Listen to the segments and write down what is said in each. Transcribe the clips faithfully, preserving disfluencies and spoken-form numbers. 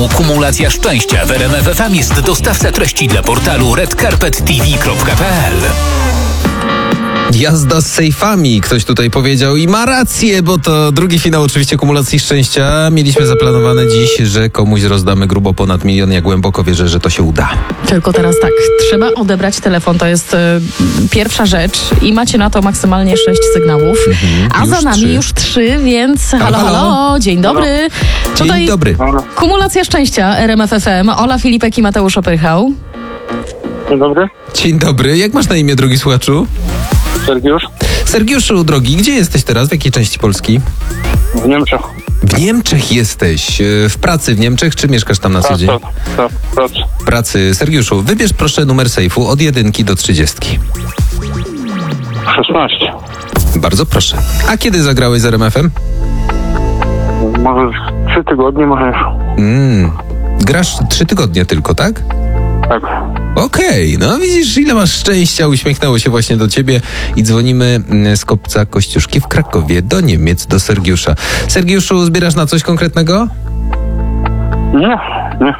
Kumulacja szczęścia w R M F F M jest dostawca treści dla portalu red carpet t v kropka p l. Jazda z sejfami, ktoś tutaj powiedział i ma rację, bo to drugi finał oczywiście kumulacji szczęścia. Mieliśmy zaplanowane dziś, że komuś rozdamy grubo ponad milion. Ja głęboko wierzę, że to się uda. Tylko teraz tak, trzeba odebrać telefon, to jest y, pierwsza rzecz i macie na to maksymalnie sześć sygnałów, mhm, a za nami trzy. już trzy, więc halo, halo, halo, dzień dobry. Dzień Tutaj dobry. Kumulacja szczęścia R M F F M, Ola Filipek i Mateusz Opyrchał. Dzień dobry. Dzień dobry, jak masz na imię, drogi słuchaczu? Sergiusz. Sergiuszu, drogi, gdzie jesteś teraz? W jakiej części Polski? W Niemczech. W Niemczech jesteś. W pracy w Niemczech, czy mieszkasz tam na co dzień? Tak, tak, pracy. Pracy. Sergiuszu, wybierz proszę numer sejfu od jedynki do trzydziestki. szesnaście. Bardzo proszę. A kiedy zagrałeś z R M F em? Może trzy tygodnie, może już. Mm. Grasz trzy tygodnie tylko, tak? Tak. Okej, okay, no widzisz, ile masz szczęścia, uśmiechnęło się właśnie do ciebie i dzwonimy z Kopca Kościuszki w Krakowie do Niemiec, do Sergiusza. Sergiuszu, zbierasz na coś konkretnego? Nie, nie.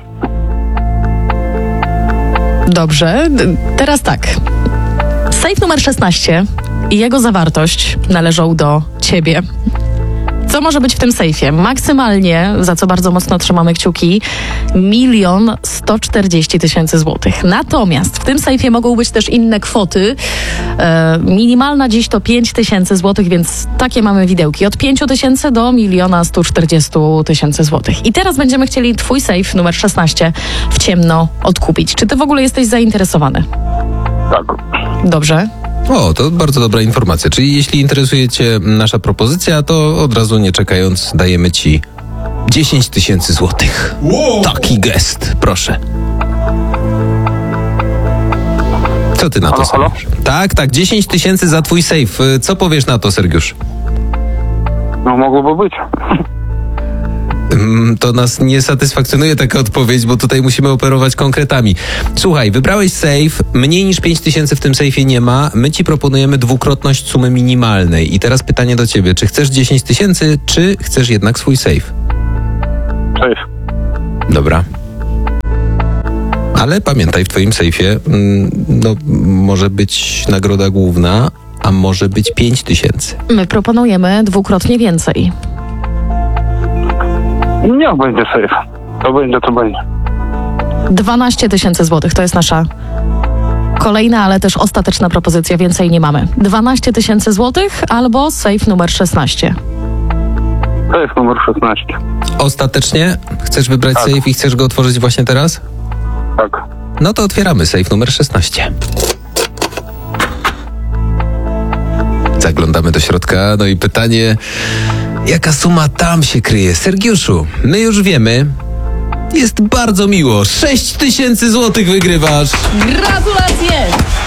Dobrze, teraz tak. Sejf numer szesnaście i jego zawartość należą do ciebie. Co może być w tym sejfie? Maksymalnie, za co bardzo mocno trzymamy kciuki, milion sto czterdzieści tysięcy złotych. Natomiast w tym sejfie mogą być też inne kwoty. E, minimalna dziś to pięć tysięcy złotych, więc takie mamy widełki. Od pięciu tysięcy do miliona stu czterdziestu tysięcy złotych. I teraz będziemy chcieli twój sejf numer szesnaście w ciemno odkupić. Czy ty w ogóle jesteś zainteresowany? Tak. Dobrze. O, to bardzo dobra informacja. Czyli jeśli interesuje cię nasza propozycja, to od razu nie czekając dajemy ci dziesięć tysięcy złotych. Wow. Taki gest, proszę. Co ty na to, halo, halo? Tak, tak, dziesięć tysięcy za twój sejf. Co powiesz na to, Sergiusz? No mogłoby być. To nas nie satysfakcjonuje taka odpowiedź, bo tutaj musimy operować konkretami. Słuchaj, wybrałeś sejf, mniej niż pięć tysięcy w tym sejfie nie ma, my ci proponujemy dwukrotność sumy minimalnej. I teraz pytanie do ciebie, czy chcesz dziesięć tysięcy, czy chcesz jednak swój sejf? Sejf. Dobra. Ale pamiętaj, w twoim sejfie no, może być nagroda główna, a może być pięć tysięcy. My proponujemy dwukrotnie więcej. Niech będzie sejf. To będzie, to będzie. dwanaście tysięcy złotych to jest nasza kolejna, ale też ostateczna propozycja. Więcej nie mamy. dwanaście tysięcy złotych albo sejf numer szesnaście. Sejf numer szesnaście. Ostatecznie? Chcesz wybrać tak. sejf i chcesz go otworzyć właśnie teraz? Tak. No to otwieramy sejf numer szesnaście. Zaglądamy do środka, no i pytanie, jaka suma tam się kryje? Sergiuszu, my już wiemy, jest bardzo miło. sześć tysięcy złotych wygrywasz. Gratulacje!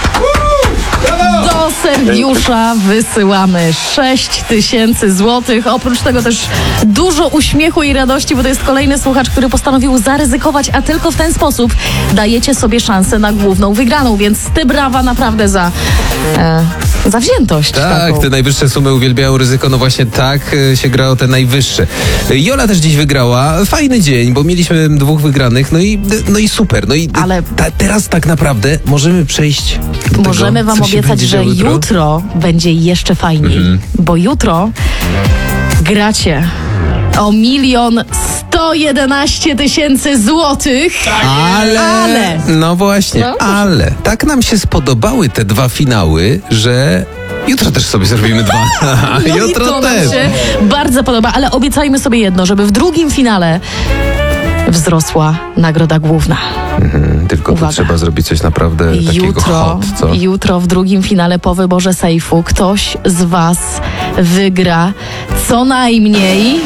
Do Sergiusza wysyłamy sześć tysięcy złotych. Oprócz tego też dużo uśmiechu i radości, bo to jest kolejny słuchacz, który postanowił zaryzykować, a tylko w ten sposób dajecie sobie szansę na główną wygraną, więc ty brawa naprawdę za e, zawziętość. Tak, taką. Te najwyższe sumy uwielbiają ryzyko, no właśnie tak się gra o te najwyższe. Jola też dziś wygrała. Fajny dzień, bo mieliśmy dwóch wygranych, no i, no i super. No i Ale ta, teraz tak naprawdę możemy przejść do możemy tego, wam obiecać, że jutro? jutro będzie jeszcze fajniej, mhm. bo jutro gracie o milion sto jedenaście tysięcy złotych. Ale, ale, no właśnie, no. ale tak nam się spodobały te dwa finały, że jutro też sobie zrobimy dwa. No jutro i to też. nam się bardzo podoba, ale obiecajmy sobie jedno, żeby w drugim finale wzrosła nagroda główna. Mhm, tylko tu trzeba zrobić coś naprawdę takiego jutro, hot, co? Jutro w drugim finale po wyborze sejfu ktoś z was wygra co najmniej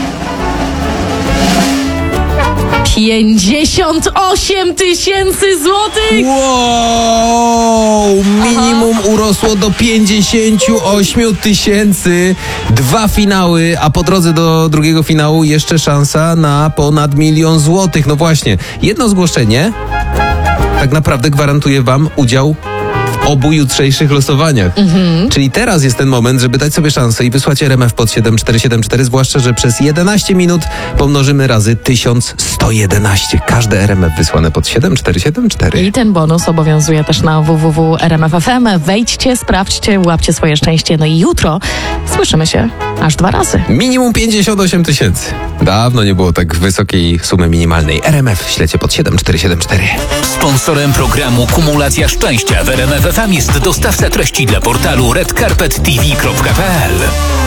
pięćdziesiąt osiem tysięcy złotych! Wow! Minimum Aha. urosło do pięćdziesiąt osiem tysięcy. Dwa finały, a po drodze do drugiego finału jeszcze szansa na ponad milion złotych. No właśnie, jedno zgłoszenie tak naprawdę gwarantuje wam udział w obu jutrzejszych losowaniach. Czyli teraz jest ten moment, żeby dać sobie szansę i wysłać R M F pod siedem cztery siedem cztery, zwłaszcza, że przez jedenaście minut pomnożymy razy tysiąc sto jedenaście. Każde R M F wysłane pod siedem cztery siedem cztery. I ten bonus obowiązuje też na w w w kropka r m f kropka f m. Wejdźcie, sprawdźcie, łapcie swoje szczęście. No i jutro słyszymy się aż dwa razy. Minimum pięćdziesiąt osiem tysięcy. Dawno nie było tak wysokiej sumy minimalnej. R M F ślecie pod siedem cztery siedem cztery. Sponsorem programu Kumulacja Szczęścia w R M F F M jest dostawca treści dla portalu red carpet t v kropka p l.